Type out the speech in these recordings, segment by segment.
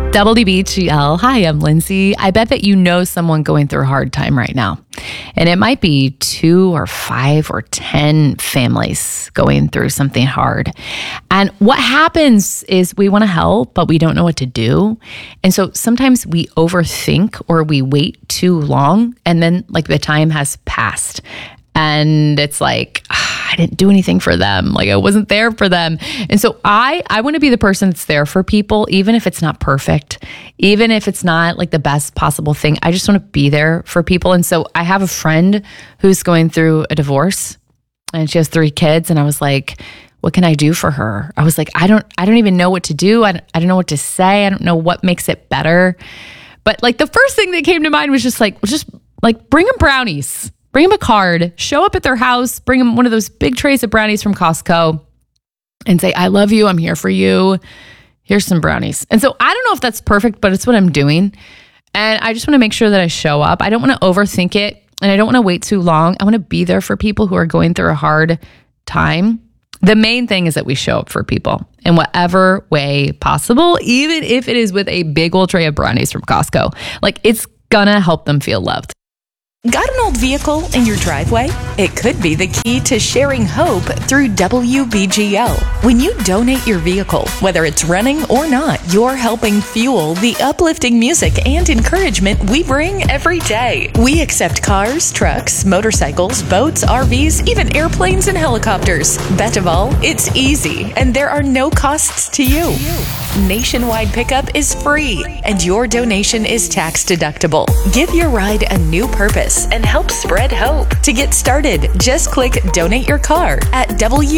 WBGL. Hi, I'm Lindsay. I bet that you know someone going through a hard time right now. And it might be 2 or 5 or 10 families going through something hard. And what happens is we want to help, but we don't know what to do. And so sometimes we overthink or we wait too long, and then like the time has passed. And it's like, I didn't do anything for them. Like I wasn't there for them. And so I want to be the person that's there for people, even if it's not perfect, even if it's not like the best possible thing. I just want to be there for people. And so I have a friend who's going through a divorce and she has 3 kids. And I was like, what can I do for her? I was like, I don't even know what to do. I don't know what to say. I don't know what makes it better. But like the first thing that came to mind was just like bring them brownies. Bring them a card, show up at their house, bring them one of those big trays of brownies from Costco and say, I love you. I'm here for you. Here's some brownies. And so I don't know if that's perfect, but it's what I'm doing. And I just want to make sure that I show up. I don't want to overthink it and I don't want to wait too long. I want to be there for people who are going through a hard time. The main thing is that we show up for people in whatever way possible, even if it is with a big old tray of brownies from Costco. Like it's gonna help them feel loved. Got an old vehicle in your driveway? It could be the key to sharing hope through WBGL. When you donate your vehicle, whether it's running or not, you're helping fuel the uplifting music and encouragement we bring every day. We accept cars, trucks, motorcycles, boats, RVs, even airplanes and helicopters. Best of all, it's easy and there are no costs to you. Nationwide pickup is free and your donation is tax deductible. Give your ride a new purpose and help spread hope. To get started, just click Donate Your Car at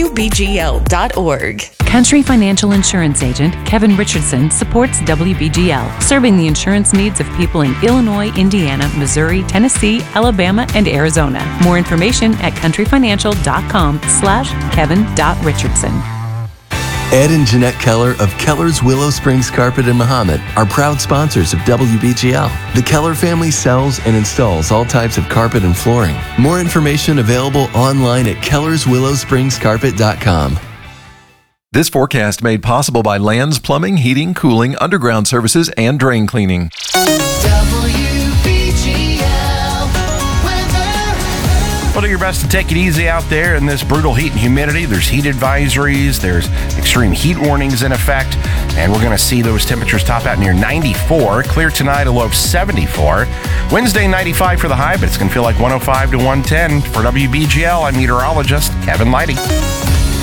WBGL.org. Country Financial Insurance Agent Kevin Richardson supports WBGL, serving the insurance needs of people in Illinois, Indiana, Missouri, Tennessee, Alabama, and Arizona. More information at countryfinancial.com/Kevin.Richardson. Ed and Jeanette Keller of Keller's Willow Springs Carpet in Mahomet are proud sponsors of WBGL. The Keller family sells and installs all types of carpet and flooring. More information available online at kellerswillowspringscarpet.com. This forecast made possible by Lands Plumbing, Heating, Cooling, Underground Services, and Drain Cleaning. Well, do your best to take it easy out there in this brutal heat and humidity. There's heat advisories, there's extreme heat warnings in effect, and we're going to see those temperatures top out near 94. Clear tonight, a low of 74. Wednesday, 95 for the high, but it's going to feel like 105 to 110. For WBGL, I'm meteorologist Kevin Lighty.